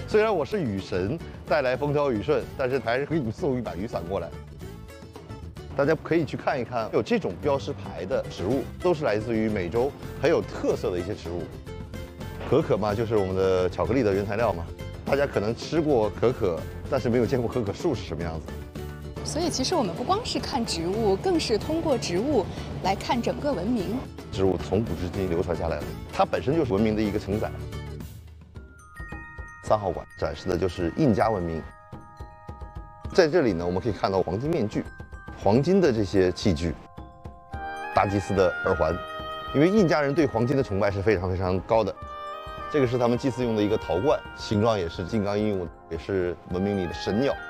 虽然我是雨神，带来风调雨顺，但是还是给你们送一把雨伞过来。大家可以去看一看，有这种标识牌的植物，都是来自于美洲很有特色的一些植物。可可嘛，就是我们的巧克力的原材料嘛。大家可能吃过可可，但是没有见过可可树是什么样子。 所以其实我们不光是看植物，更是通过植物来看整个文明。 植物从古至今流传下来的，它本身就是文明的一个承载。3号馆展示的就是印加文明。在这里呢，我们可以看到黄金面具、黄金的这些器具、大祭司的耳环，因为印加人对黄金的崇拜是非常非常高的。这个是他们祭祀用的一个陶罐，形状也是金刚鹦鹉，也是文明里的神鸟。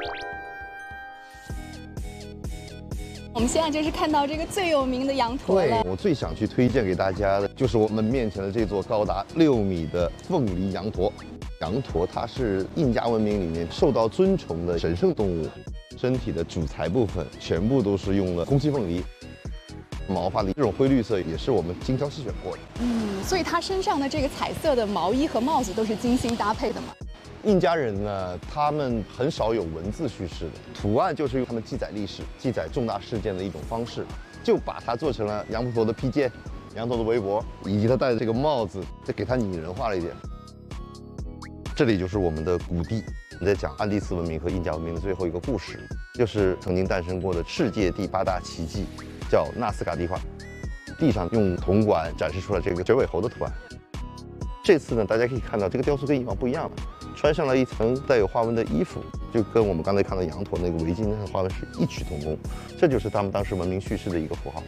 我们现在就是看到这个最有名的羊驼了。 对，我最想去推荐给大家的就是我们面前的这座高达6米的凤梨羊驼。羊驼它是印加文明里面受到尊崇的神圣动物，身体的主材部分全部都是用了空气凤梨。毛发的这种灰绿色也是我们精挑细选过的。 所以它身上的这个彩色的毛衣和帽子都是精心搭配的嘛。 印加人呢，他们很少有文字叙事的，图案就是用他们记载历史、记载重大事件的一种方式，就把它做成了羊驼的披肩、羊驼的围脖，以及他戴的这个帽子，再给它拟人化了一点。这里就是我们的谷地，我们在讲安第斯文明和印加文明的最后一个故事，就是曾经诞生过的世界第8大奇迹，叫纳斯卡地画。地上用铜管展示出了这个绝尾猴的图案。这次呢，大家可以看到这个雕塑跟以往不一样了，穿上了一层带有花纹的衣服，就跟我们刚才看到羊驼那个围巾上的花纹是异曲同工。这就是他们当时文明叙事的一个符号。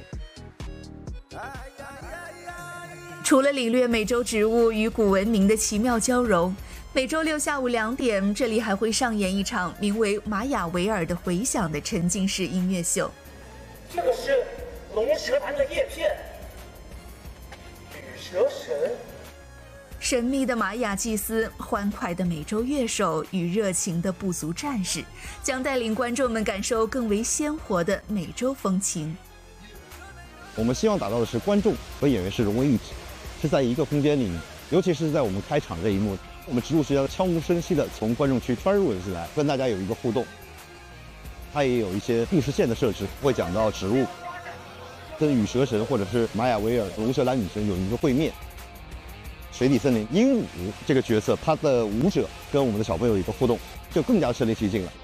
除了领略美洲植物与古文明的奇妙交融，每周六下午2点，这里还会上演一场名为《玛雅维尔的回响》的沉浸式音乐秀。 这个是龙舌兰的叶片，羽蛇神。 神秘的玛雅祭司、欢快的美洲乐手与热情的部族战士，将带领观众们感受更为鲜活的美洲风情。 我们希望打造的是观众和演员是融为一体，是在一个空间里面，尤其是在我们开场这一幕，我们植物学家悄无声息地从观众区穿入进来，跟大家有一个互动。它也有一些故事线的设置，会讲到植物跟羽蛇神或者是玛雅维尔龙舌兰女神有一个会面。水底森林鹦鹉这个角色，他的舞者跟我们的小朋友有一个互动，就更加身临其境了。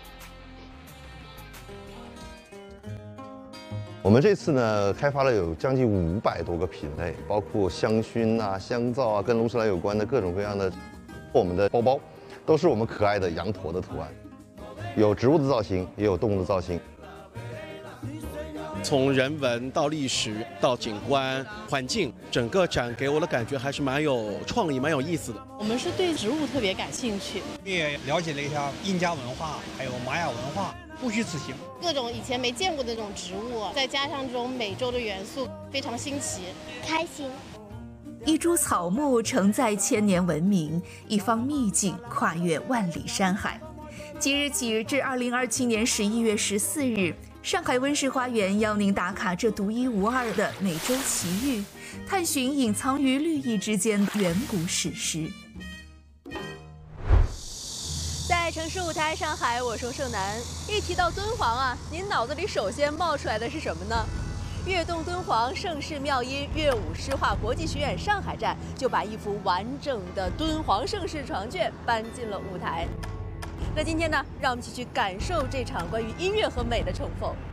我们这次呢，开发了有将近500多个品类，包括香薰啊、香皂啊，跟龙舌兰有关的各种各样的。我们的包包都是我们可爱的羊驼的图案，有植物的造型，也有动物的造型。 从人文到历史到景观环境，整个展给我的感觉还是蛮有创意、蛮有意思的。 我们是对植物特别感兴趣， 也了解了一下印加文化，还有玛雅文化，不虚此行。 各种以前没见过的这种植物，再加上这种美洲的元素，非常新奇， 开心。 一株草木承载千年文明，一方秘境跨越万里山海。即日起至2027年11月14日，上海温室花园邀您打卡这独一无二的美洲奇遇，探寻隐藏于绿意之间的远古史诗。 在城市舞台上海，我是盛楠。一提到敦煌啊，您脑子里首先冒出来的是什么呢？悦动敦煌盛世妙音乐舞诗画国际学院上海站就把一幅完整的敦煌盛世床卷搬进了舞台。那今天呢，让我们一起去感受这场关于音乐和美的重逢。